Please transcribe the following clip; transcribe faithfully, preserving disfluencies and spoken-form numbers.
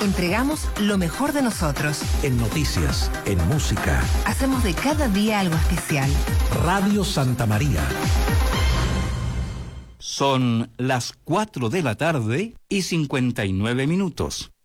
Entregamos lo mejor de nosotros. En noticias, en música. Hacemos de cada día algo especial. Radio Santa María. Son las cuatro de la tarde y cincuenta y nueve minutos.